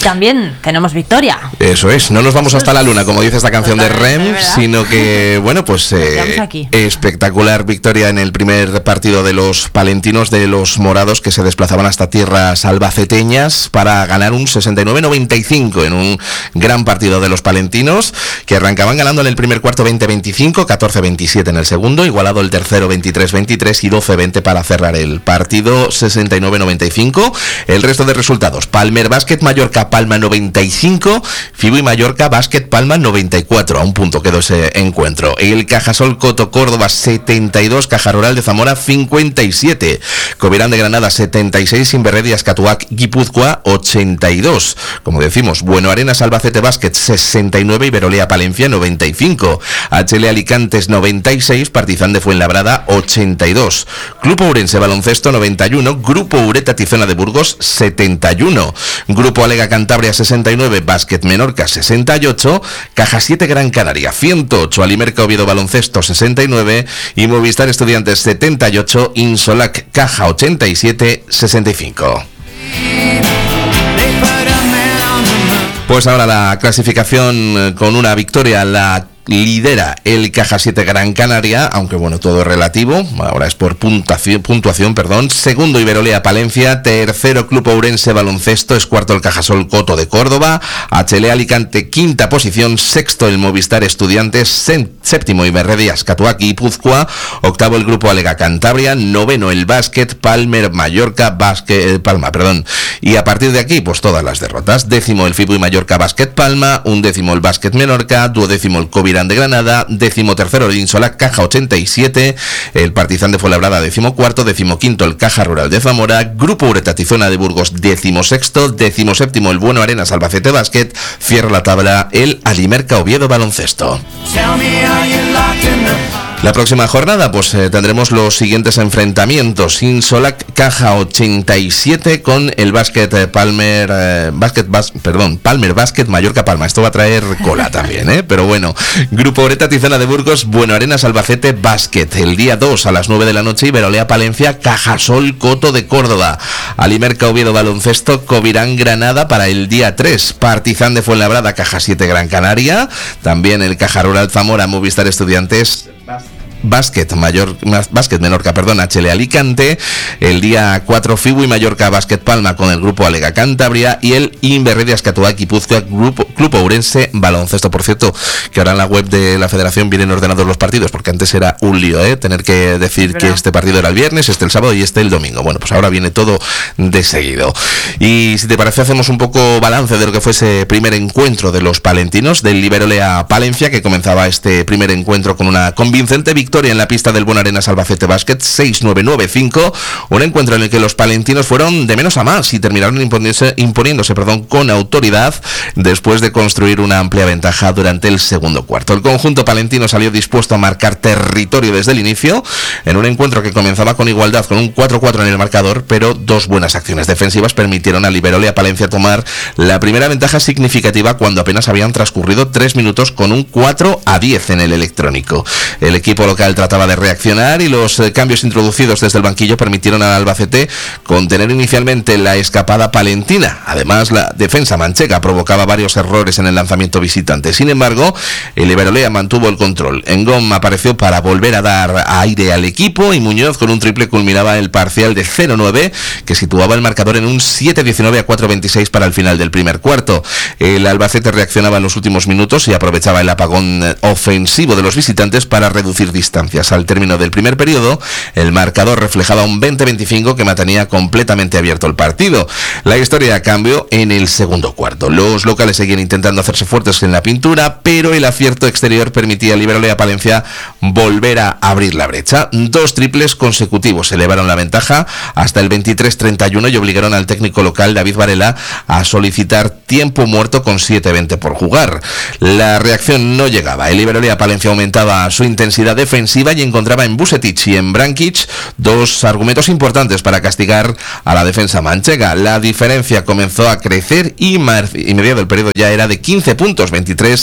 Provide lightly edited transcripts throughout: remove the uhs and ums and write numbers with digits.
también tenemos victoria. Eso es, no nos vamos hasta la luna, como dice esta canción de Rem, sino que, bueno, pues espectacular victoria en el primer partido de los palentinos, de los morados, que se desplazaban hasta tierras albaceteñas para ganar un 69-95 en un gran partido de los palentinos, que arrancaban ganando en el primer cuarto 20-25, 14-27 en el segundo, igualado el tercero 23-23 y 12-20 para cerrar el partido 69-95. El resto de resultados: Palmer Basket Mallorca Palma 95, Fibu y Mallorca Basket Palma 94, a un punto quedó ese encuentro. El Cajasol Coto Córdoba 72, Caja Rural de Zamora 57, Covirán de Granada 76, Inverredias Catuac Guipúzcoa 82. Como decimos, Bueno Arenas Albacete Basket 69, Iberolea Palencia 95, HL Alicantes 96, Partizan de Fuenlabrada 82, Club Ourense Baloncesto 91, Grupo Ureta Tizona de Burgos 71, Grupo Alega Cantabria 69, Basket Menorca 68, Caja 7 Gran Canaria 108, Alimerca Oviedo Baloncesto 69 y Movistar Estudiantes 78, Insolac Caja 87 65. Pues ahora la clasificación, con una victoria la lidera el Caja 7 Gran Canaria, aunque bueno, todo es relativo, ahora es por puntuación, perdón. Segundo Iberolea Palencia, tercero Club Ourense Baloncesto, es cuarto el Cajasol Coto de Córdoba, HL Alicante quinta posición, sexto el Movistar Estudiantes, séptimo Iberredias Catuac y Guipúzcoa, octavo el Grupo Alega Cantabria, noveno el Basket Palmer Mallorca Palma, y a partir de aquí pues todas las derrotas. Décimo el Fibu y Mallorca Basket Palma, undécimo el Basket Menorca, duodécimo el Covirán de Granada, 13º el Insolac Caja 87, el Partizan de Fuenlabrada 14º, 15º el Caja Rural de Zamora, Grupo Ureta Tizona de Burgos 16º, 17º el Bueno Arenas Albacete Basket, cierra la tabla el Alimerca Oviedo Baloncesto. La próxima jornada pues tendremos los siguientes enfrentamientos: Insolac Caja 87 con el Palmer Basket Mallorca Palma. Esto va a traer cola también, pero bueno. Grupo Ureta Tizona de Burgos, Bueno Arenas Albacete Basket. El día 2 a las 9 de la noche, Iberolea Palencia Cajasol Coto de Córdoba. Alimerca Oviedo Baloncesto, Covirán Granada. Para el día 3, Partizan de Fuenlabrada Caja 7 Gran Canaria. También el Caja Rural Zamora Movistar Estudiantes Basket Menorca, HL Alicante. El día 4 Fibu y Mallorca Basket Palma con el Grupo Alega Cantabria y el Inverredias Catuac Guipúzcoa Club Ourense Baloncesto. Por cierto, que ahora en la web de la Federación vienen ordenados los partidos, porque antes era un lío, tener que decir que este partido era el viernes, este el sábado y este el domingo. Bueno, pues ahora viene todo de seguido. Y si te parece, hacemos un poco balance de lo que fue ese primer encuentro de los palentinos, del Iberolea Palencia, que comenzaba este primer encuentro con una convincente victoria en la pista del Bueno Arenas Albacete Basket 6-9-9-5, un encuentro en el que los palentinos fueron de menos a más y terminaron imponiéndose con autoridad después de construir una amplia ventaja durante el segundo cuarto. El conjunto palentino salió dispuesto a marcar territorio desde el inicio, en un encuentro que comenzaba con igualdad, con un 4-4 en el marcador, pero dos buenas acciones defensivas permitieron al Iberolea Palencia tomar la primera ventaja significativa cuando apenas habían transcurrido 3 minutos, con un 4-10 en el electrónico. El equipo local trataba de reaccionar y los cambios introducidos desde el banquillo permitieron al Albacete contener inicialmente la escapada palentina. Además, la defensa manchega provocaba varios errores en el lanzamiento visitante. Sin embargo, el Iberolea mantuvo el control. Engom apareció para volver a dar aire al equipo y Muñoz con un triple culminaba el parcial de 0-9, que situaba el marcador en un 7-19 a 4-26 para el final del primer cuarto. El Albacete reaccionaba en los últimos minutos y aprovechaba el apagón ofensivo de los visitantes para reducir distancias. Al término del primer periodo, el marcador reflejaba un 20-25 que mantenía completamente abierto el partido. La historia cambió en el segundo cuarto. Los locales seguían intentando hacerse fuertes en la pintura, pero el acierto exterior permitía al Iberolea Palencia volver a abrir la brecha. 2 triples consecutivos elevaron la ventaja hasta el 23-31 y obligaron al técnico local David Varela a solicitar tiempo muerto con 7:20 por jugar. La reacción no llegaba. El Iberolea Palencia aumentaba su intensidad defensiva y encontraba en Vucetic y en Brankic dos argumentos importantes para castigar a la defensa manchega. La diferencia comenzó a crecer y mediado el periodo ya era de 15 puntos, 23-31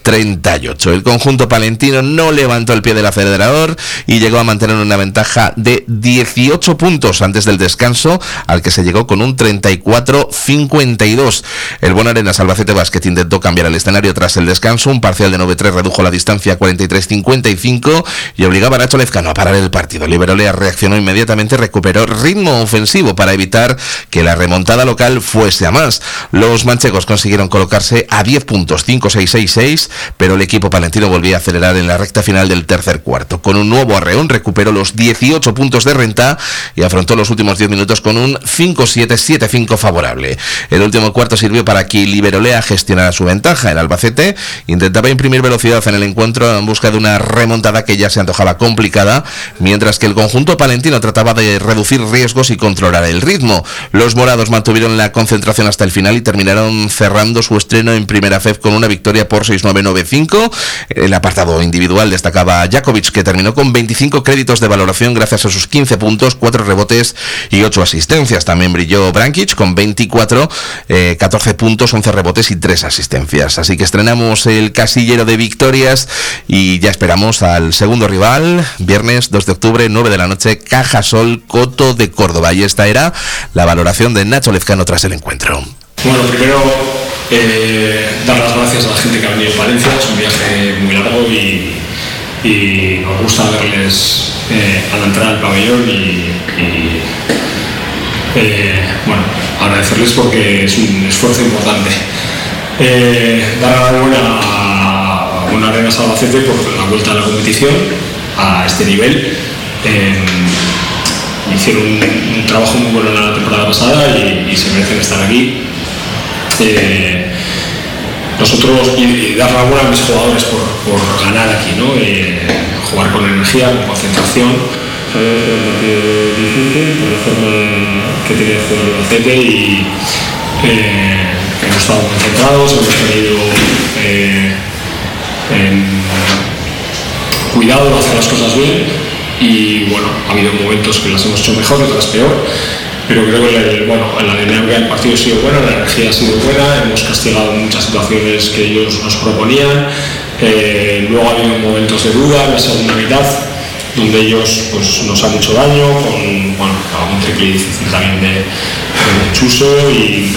38. El conjunto palentino no levantó el pie del acelerador y llegó a mantener una ventaja de 18 puntos antes del descanso, al que se llegó con un 34-52. El Bonarenas Albacete Basket intentó cambiar el escenario tras el descanso. Un parcial de 9-3 redujo la distancia a 43-55 y obligaba a Nacho Lezcano a parar el partido. Liberolea reaccionó inmediatamente, recuperó ritmo ofensivo para evitar que la remontada local fuese a más. Los manchegos consiguieron colocarse a 10 puntos, 5-6-6-6, pero el equipo palentino volvía a acelerar en la recta final del tercer cuarto. Con un nuevo arreón recuperó los 18 puntos de renta y afrontó los últimos 10 minutos con un 5-7-7-5 favorable. El último cuarto sirvió para que Liberolea gestionara su ventaja. El Albacete intentaba imprimir velocidad en el encuentro en busca de una remontada que ya se antojaba complicada, mientras que el conjunto palentino trataba de reducir riesgos y controlar el ritmo. Los morados mantuvieron la concentración hasta el final y terminaron cerrando su estreno en primera FEF con una victoria por 6-9-9-5. El apartado individual destacaba a Jakovic, que terminó con 25 créditos de valoración gracias a sus 15 puntos, 4 rebotes y 8 asistencias. También brilló Brankic con 24, 14 puntos, 11 rebotes y 3 asistencias. Así que estrenamos el casillero de victorias y ya esperamos al segundo rival, viernes 2 de octubre, 9 de la noche, Cajasol Coto de Córdoba. Y esta era la valoración de Nacho Lezcano tras el encuentro. Bueno, primero dar las gracias a la gente que ha venido a Palencia. Es un viaje muy largo y nos gusta verles a la entrada del pabellón y bueno, agradecerles porque es un esfuerzo importante. Dar la enhorabuena a Bonarenas Albacete por la vuelta a la competición a este nivel. Hicieron un trabajo muy bueno en la temporada pasada y se merecen estar aquí. Nosotros, y dar la enhorabuena a mis jugadores por ganar aquí, ¿no? Jugar con energía, con concentración, que tiene el Albacete y hemos estado concentrados, hemos tenido cuidado de hacer las cosas bien y bueno, ha habido momentos que las hemos hecho mejor, otras peor, pero creo que la dinámica del partido ha sido buena, la energía ha sido buena, hemos castigado muchas situaciones que ellos nos proponían. Luego ha habido momentos de duda en la segunda mitad donde ellos pues, nos han hecho daño con algún triple difícil también de Chuso y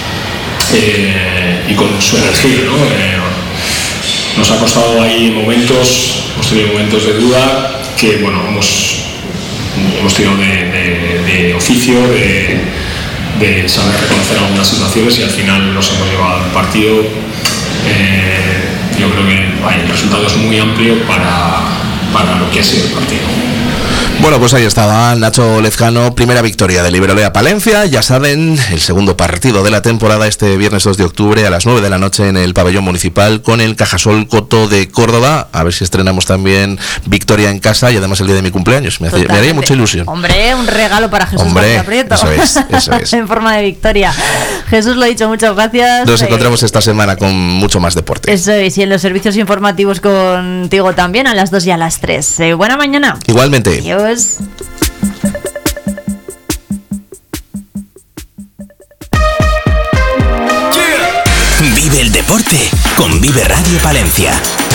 con su energía, ¿no? Nos ha costado ahí momentos, hemos tenido momentos de duda que bueno, hemos tenido de oficio, de saber reconocer algunas situaciones y al final nos hemos llevado al partido. Yo creo que el resultado es muy amplio para lo que ha sido el partido. Bueno, pues ahí estaba Nacho Lezcano, primera victoria de Liberolea Palencia. Ya saben, el segundo partido de la temporada este viernes 2 de octubre a las 9 de la noche en el pabellón municipal con el Cajasol Coto de Córdoba. A ver si estrenamos también victoria en casa y además el día de mi cumpleaños. Me haría mucha ilusión. Hombre, un regalo para Jesús. Hombre, eso es. En forma de victoria. Jesús, lo he dicho, muchas gracias. Nos encontramos esta semana con mucho más deporte. Eso es, y en los servicios informativos contigo también a las 2 y a las 3. Buena mañana. Igualmente. Adiós. Vive el deporte con Vive Radio Palencia.